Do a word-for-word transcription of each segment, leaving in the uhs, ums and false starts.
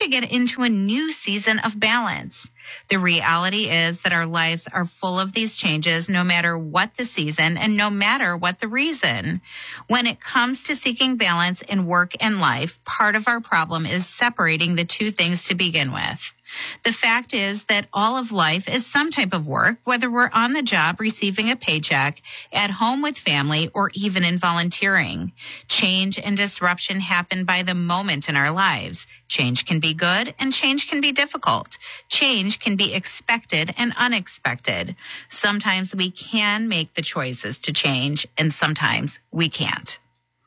to get into a new season of balance. The reality is that our lives are full of these changes no matter what the season and no matter what the reason. When it comes to seeking balance in work and life, part of our problem is separating the two things to begin with. The fact is that all of life is some type of work, whether we're on the job receiving a paycheck, at home with family, or even in volunteering. Change and disruption happen by the moment in our lives. Change can be good and change can be difficult. Change can be expected and unexpected. Sometimes we can make the choices to change and sometimes we can't.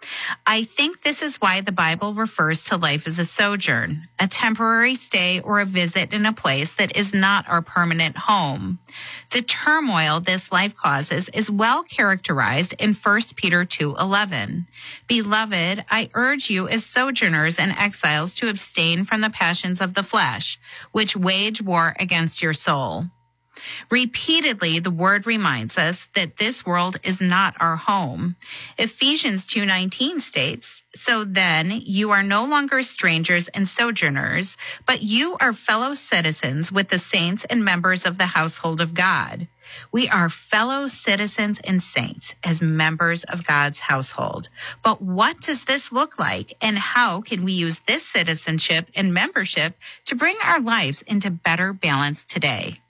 I think this is why the Bible refers to life as a sojourn, a temporary stay or a visit in a place that is not our permanent home. The turmoil this life causes is well characterized in First Peter two eleven. Beloved, I urge you as sojourners and exiles to abstain from the passions of the flesh, which wage war against your soul. Repeatedly, the word reminds us that this world is not our home. Ephesians two nineteen states, so then you are no longer strangers and sojourners, but you are fellow citizens with the saints and members of the household of God. We are fellow citizens and saints as members of God's household. But what does this look like, and how can we use this citizenship and membership to bring our lives into better balance today?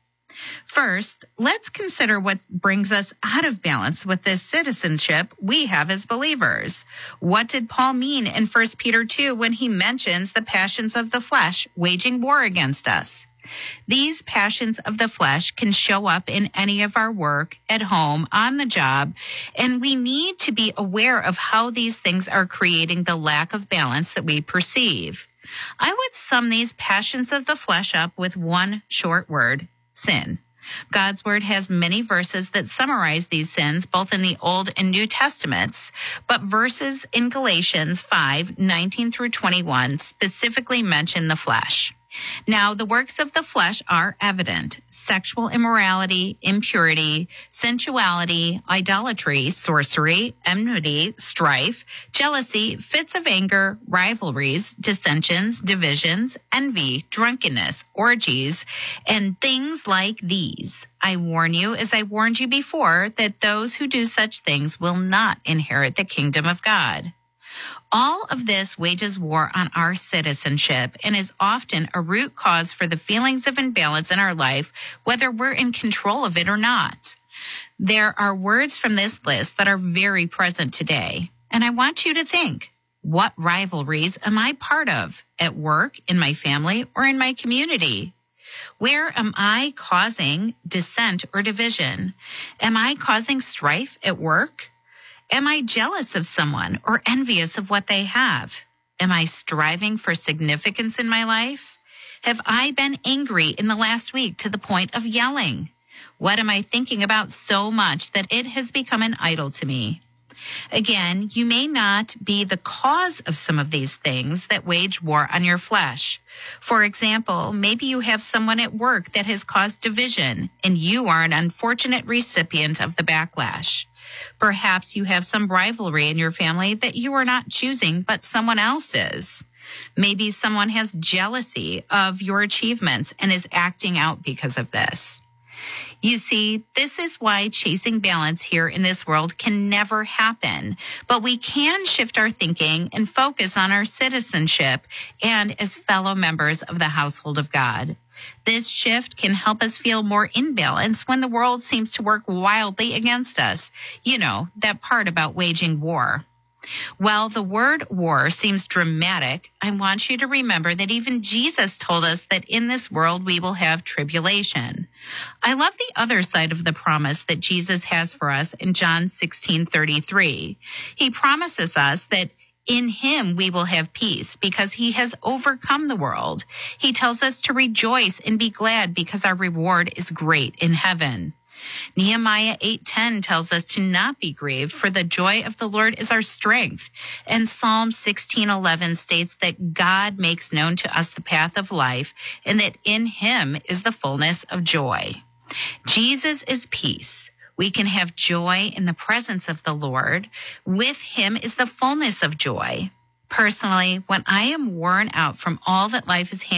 First, let's consider what brings us out of balance with this citizenship we have as believers. What did Paul mean in First Peter two when he mentions the passions of the flesh waging war against us? These passions of the flesh can show up in any of our work, at home, on the job, and we need to be aware of how these things are creating the lack of balance that we perceive. I would sum these passions of the flesh up with one short word: sin. God's word has many verses that summarize these sins, both in the Old and New Testaments, but verses in Galatians five nineteen through twenty-one specifically mention the flesh. Now, the works of the flesh are evident: sexual immorality, impurity, sensuality, idolatry, sorcery, enmity, strife, jealousy, fits of anger, rivalries, dissensions, divisions, envy, drunkenness, orgies, and things like these. I warn you, as I warned you before, that those who do such things will not inherit the kingdom of God. All of this wages war on our citizenship and is often a root cause for the feelings of imbalance in our life, whether we're in control of it or not. There are words from this list that are very present today, and I want you to think, what rivalries am I part of at work, in my family, or in my community? Where am I causing dissent or division? Am I causing strife at work? Am I jealous of someone or envious of what they have? Am I striving for significance in my life? Have I been angry in the last week to the point of yelling? What am I thinking about so much that it has become an idol to me? Again, you may not be the cause of some of these things that wage war on your flesh. For example, maybe you have someone at work that has caused division, and you are an unfortunate recipient of the backlash. Perhaps you have some rivalry in your family that you are not choosing, but someone else is. Maybe someone has jealousy of your achievements and is acting out because of this. You see, this is why chasing balance here in this world can never happen, but we can shift our thinking and focus on our citizenship and as fellow members of the household of God. This shift can help us feel more in balance when the world seems to work wildly against us. You know, that part about waging war. While the word war seems dramatic, I want you to remember that even Jesus told us that in this world we will have tribulation. I love the other side of the promise that Jesus has for us in John sixteen thirty-three. He promises us that in him we will have peace because he has overcome the world. He tells us to rejoice and be glad because our reward is great in heaven. Nehemiah eight ten tells us to not be grieved, for the joy of the Lord is our strength. And Psalm sixteen eleven states that God makes known to us the path of life, and that in him is the fullness of joy. Jesus is peace. We can have joy in the presence of the Lord. With him is the fullness of joy. Personally, when I am worn out from all that life is handing